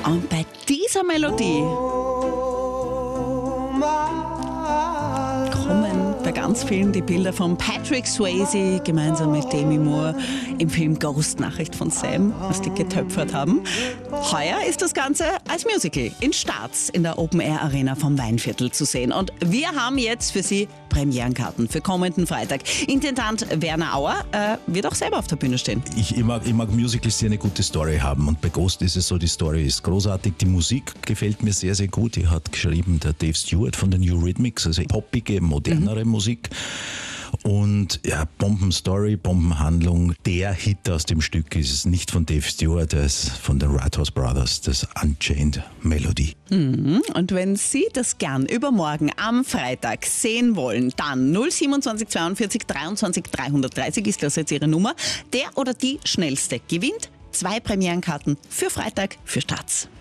Und bei dieser Melodie kommen bei ganz vielen die Bilder von Patrick Swayze gemeinsam mit Demi Moore im Film Ghost, Nachricht von Sam, was die getöpfert haben. Heuer ist das Ganze als Musical in Stars in der Open-Air-Arena vom Weinviertel zu sehen. Und wir haben jetzt für Sie Premierenkarten für kommenden Freitag. Intendant Werner Auer wird auch selber auf der Bühne stehen. Ich mag Musicals, die eine gute Story haben. Und bei Ghost ist es so, die Story ist großartig. Die Musik gefällt mir sehr, sehr gut. Die hat geschrieben der Dave Stewart von den Eurythmics, also poppige, modernere Musik. Und ja, Bombenstory, Bombenhandlung. Der Hit aus dem Stück ist es nicht von Dave Stewart, der ist von den Wright Brothers, das Unchained Melody. Und wenn Sie das gern übermorgen am Freitag sehen wollen, dann 027 42 23 330 ist das jetzt Ihre Nummer. Der oder die Schnellste gewinnt 2 Premierenkarten für Freitag für Stars.